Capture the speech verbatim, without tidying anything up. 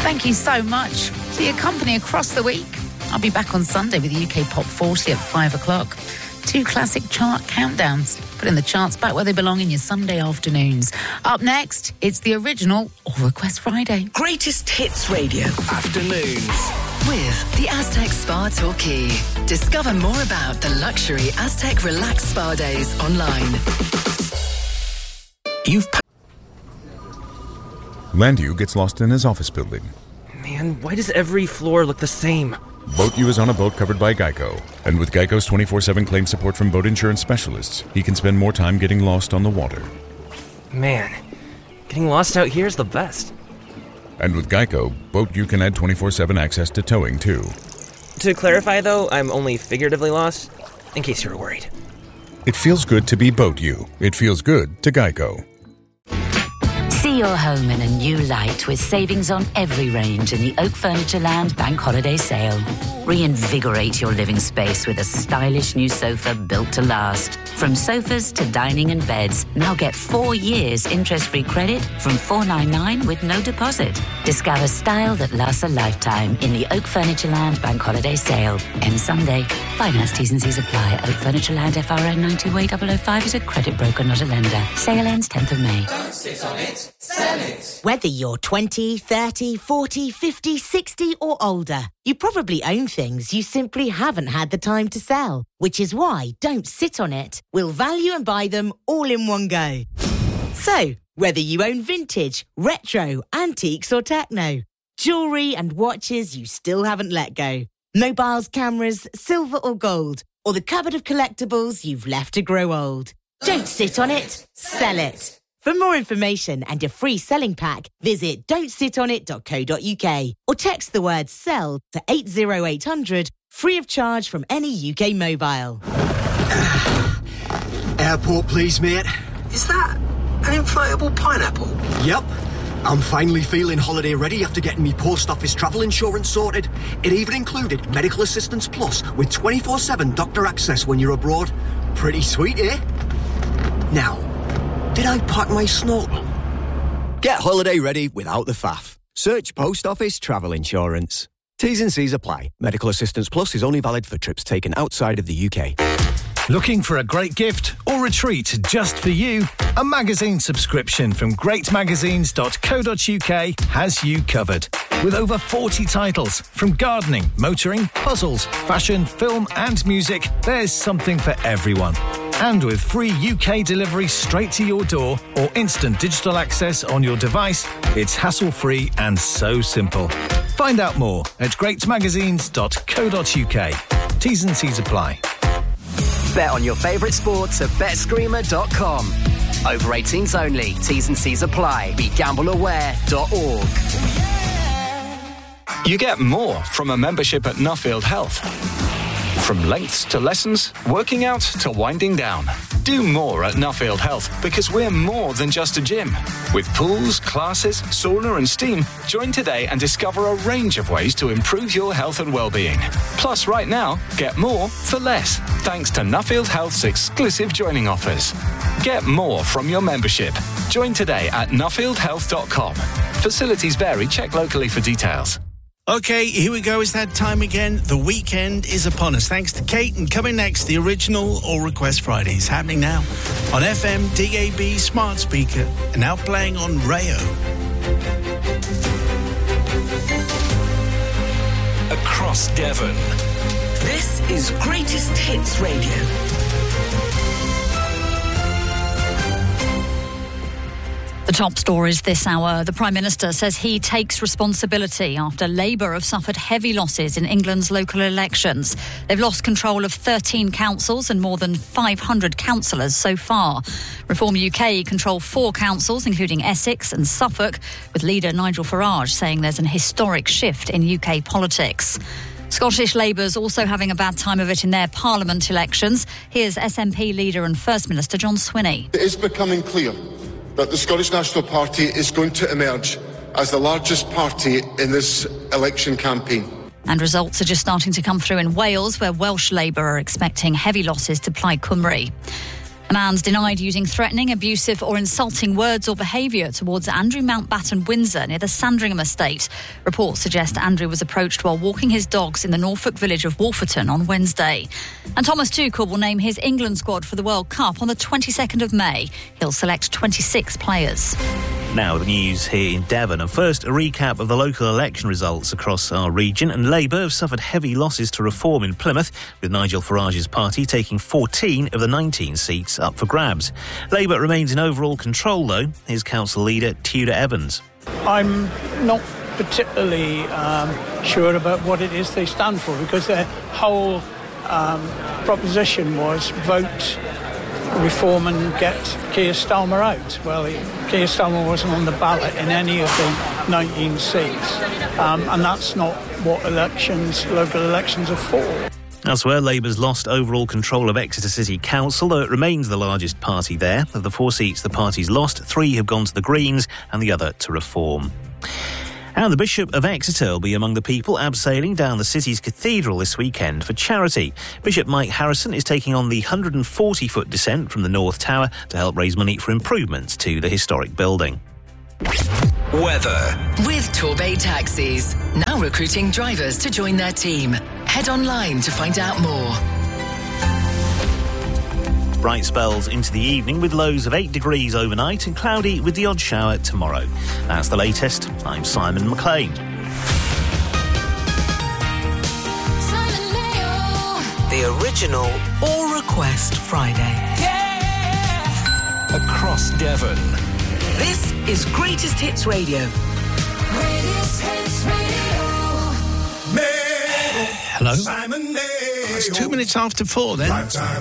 Thank you so much for your company across the week. I'll be back on Sunday with the U K Pop forty at five o'clock. Two classic chart countdowns, putting the charts back where they belong in your Sunday afternoons. Up next, it's the original All Request Friday. Greatest Hits Radio Afternoons with the Aztec Spa Torquay. Discover more about the luxury Aztec Relax Spa Days online. You've... Landu gets lost in his office building. Man, why does every floor look the same? Boat U is on a boat covered by Geico. And with Geico's twenty-four seven claim support from boat insurance specialists, he can spend more time getting lost on the water. Man, getting lost out here is the best. And with Geico, Boat U can add twenty-four seven access to towing, too. To clarify, though, I'm only figuratively lost, in case you were worried. It feels good to be Boat U. It feels good to Geico. See your home in a new light with savings on every range in the Oak Furniture Land Bank Holiday Sale. Reinvigorate your living space with a stylish new sofa built to last. From sofas to dining and beds, now get four years interest-free credit from four hundred ninety-nine dollars with no deposit. Discover style that lasts a lifetime in the Oak Furniture Land Bank Holiday Sale. Ends Sunday. Finance T's and C's apply. Oak Furniture Land F R N ninety way double oh five is a credit broker, not a lender. Sale ends tenth of May. Don't sit on it. Sell it. Whether you're twenty, thirty, forty, fifty, sixty or older, you probably own things you simply haven't had the time to sell, which is why Don't Sit on It. We'll value and buy them all in one go. So, whether you own vintage, retro, antiques or techno, jewellery and watches you still haven't let go, mobiles, cameras, silver or gold, or the cupboard of collectibles you've left to grow old. Don't sit on it, sell it. For more information and a free selling pack, visit don't sit on it dot co dot uk or text the word SELL to eight oh eight hundred, free of charge from any U K mobile. Airport, please, mate. Is that an inflatable pineapple? Yep. I'm finally feeling holiday ready after getting me post office travel insurance sorted. It even included Medical Assistance Plus with twenty-four seven doctor access when you're abroad. Pretty sweet, eh? Now, did I pack my snorkel? Get holiday ready without the faff. Search Post Office Travel Insurance. T's and C's apply. Medical Assistance Plus is only valid for trips taken outside of the U K. Looking for a great gift or a treat just for you? A magazine subscription from great magazines dot co dot uk has you covered. With over forty titles, from gardening, motoring, puzzles, fashion, film and music, there's something for everyone. And with free U K delivery straight to your door or instant digital access on your device, it's hassle-free and so simple. Find out more at great magazines dot co dot uk. T's and C's apply. Bet on your favourite sports at bet screamer dot com. Over eighteens only. T's and C's apply. Be gamble aware dot org. You get more from a membership at Nuffield Health. From lengths to lessons, working out to winding down. Do more at Nuffield Health because we're more than just a gym. With pools, classes, sauna and steam, join today and discover a range of ways to improve your health and well-being. Plus, right now, get more for less, thanks to Nuffield Health's exclusive joining offers. Get more from your membership. Join today at nuffield health dot com. Facilities vary. Check locally for details. Okay, here we go. It's that time again. The weekend is upon us. Thanks to Kate. And coming next, the original All Request Fridays. Happening now on F M, D A B, Smart Speaker, and now playing on Rayo. Across Devon. This is Greatest Hits Radio. The top stories this hour. The Prime Minister says he takes responsibility after Labour have suffered heavy losses in England's local elections. They've lost control of thirteen councils and more than five hundred councillors so far. Reform U K control four councils, including Essex and Suffolk, with leader Nigel Farage saying there's an historic shift in U K politics. Scottish Labour's also having a bad time of it in their Parliament elections. Here's S N P leader and First Minister John Swinney. It is becoming clear that the Scottish National Party is going to emerge as the largest party in this election campaign. And results are just starting to come through in Wales, where Welsh Labour are expecting heavy losses to Plaid Cymru. A man's denied using threatening, abusive or insulting words or behaviour towards Andrew Mountbatten Windsor near the Sandringham estate. Reports suggest Andrew was approached while walking his dogs in the Norfolk village of Wolferton on Wednesday. And Thomas Tuchel will name his England squad for the World Cup on the twenty-second of May. He'll select twenty-six players. Now the news here in Devon. And first, a recap of the local election results across our region. And Labour have suffered heavy losses to Reform in Plymouth, with Nigel Farage's party taking fourteen of the nineteen seats up for grabs. Labour remains in overall control, though. Here's council leader Tudor Evans. I'm not particularly um, sure about what it is they stand for, because their whole um, proposition was vote Reform and get Keir Starmer out. Well, he, Keir Starmer wasn't on the ballot in any of the nineteen seats, um, and that's not what elections, local elections are for. Elsewhere, Labour's lost overall control of Exeter City Council, though it remains the largest party there. Of the four seats the party's lost, three have gone to the Greens and the other to Reform. And the Bishop of Exeter will be among the people abseiling down the city's cathedral this weekend for charity. Bishop Mike Harrison is taking on the one hundred forty foot descent from the North Tower to help raise money for improvements to the historic building. Weather. With Torbay Taxis, now recruiting drivers to join their team. Head online to find out more. Bright spells into the evening with lows of eight degrees overnight and cloudy with the odd shower tomorrow. That's the latest. I'm Simon McLean. The original All Request Friday. Yeah! Across Devon. This is Greatest Hits Radio. Greatest Hits Radio. Hello. It's two minutes after four then.